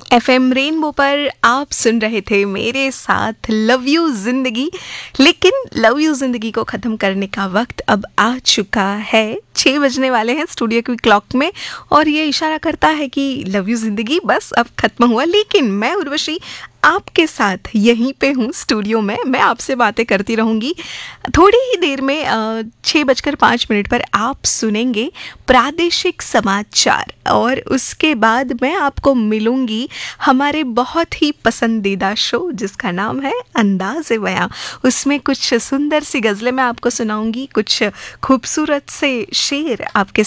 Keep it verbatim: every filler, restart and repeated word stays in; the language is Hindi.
एफएम रेनबो पर आप सुन रहे थे मेरे साथ लव यू जिंदगी। लेकिन लव यू जिंदगी को ख़त्म करने का वक्त अब आ चुका है। छः बजने वाले हैं स्टूडियो की क्लॉक में और ये इशारा करता है कि लव यू जिंदगी बस अब ख़त्म हुआ। लेकिन मैं उर्वशी आपके साथ यहीं पे हूँ स्टूडियो में। मैं आपसे बातें करती रहूँगी। थोड़ी ही देर में छः बजकर पाँच मिनट पर आप सुनेंगे प्रादेशिक समाचार और उसके बाद मैं आपको मिलूँगी हमारे बहुत ही पसंदीदा शो जिसका नाम है अंदाज़े बयां। उसमें कुछ सुंदर सी गज़लें मैं आपको सुनाऊँगी, कुछ खूबसूरत से शेर आपके